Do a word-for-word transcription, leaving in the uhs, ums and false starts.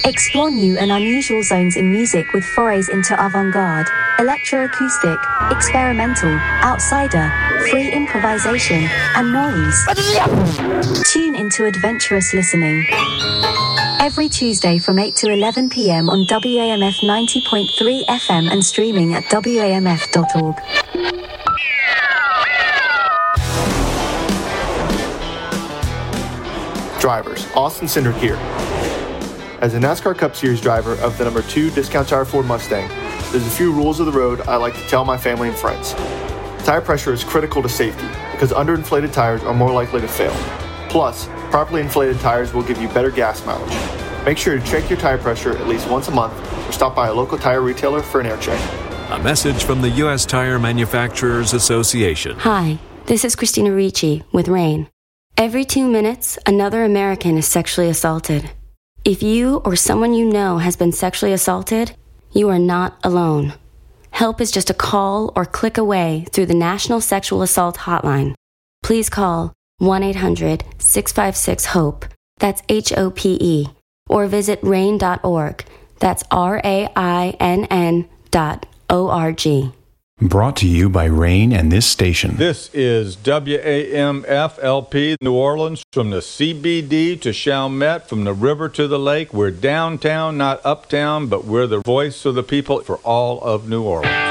Explore new and unusual zones in music with forays into avant-garde, electroacoustic, experimental, outsider, free improvisation, and noise. Tune into adventurous listening. Every Tuesday from eight to eleven p.m. on W A M F ninety point three F M and streaming at W A M F dot org. Drivers, Austin Cindric here. As a NASCAR Cup Series driver of the number two Discount Tire Ford Mustang, there's a few rules of the road I like to tell my family and friends. Tire pressure is critical to safety because underinflated tires are more likely to fail. Plus, properly inflated tires will give you better gas mileage. Make sure to check your tire pressure at least once a month or stop by a local tire retailer for an air check. A message from the U S Tire Manufacturers Association. Hi, this is Christina Ricci with RAIN. Every two minutes, another American is sexually assaulted. If you or someone you know has been sexually assaulted, you are not alone. Help is just a call or click away through the National Sexual Assault Hotline. Please call one eight hundred six five six HOPE, that's H O P E, or visit rain dot org, that's R A I N N dot O R G. Brought to you by RAIN and this station. This is W A M F L P New Orleans, from the C B D to Chalmette, from the river to the lake. We're downtown, not uptown, but we're the voice of the people for all of New Orleans.